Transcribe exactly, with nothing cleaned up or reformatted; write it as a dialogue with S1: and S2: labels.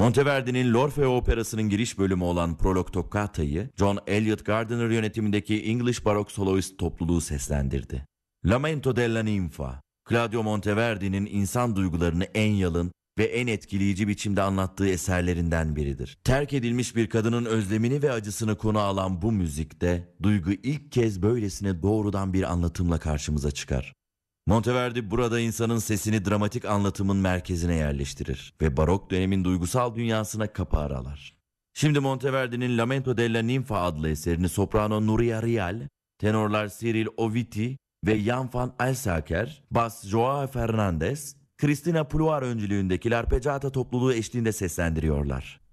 S1: Monteverdi'nin L'Orfeo Operası'nın giriş bölümü olan Prolog Toccata'yı John Eliot Gardiner yönetimindeki English Baroque Soloist topluluğu seslendirdi. Lamento della Ninfa, Claudio Monteverdi'nin insan duygularını en yalın ve en etkileyici biçimde anlattığı eserlerinden biridir. Terk edilmiş bir kadının özlemini ve acısını konu alan bu müzikte duygu ilk kez böylesine doğrudan bir anlatımla karşımıza çıkar. Monteverdi burada insanın sesini dramatik anlatımın merkezine yerleştirir ve barok dönemin duygusal dünyasına kapı aralar. Şimdi Monteverdi'nin Lamento della Ninfa adlı eserini soprano Nuria Rial, tenorlar Cyril Oviti ve Jan van Alsaker, bas Joao Fernandez, Cristina Pluar öncülüğündeki L'Arpeggiata topluluğu eşliğinde seslendiriyorlar.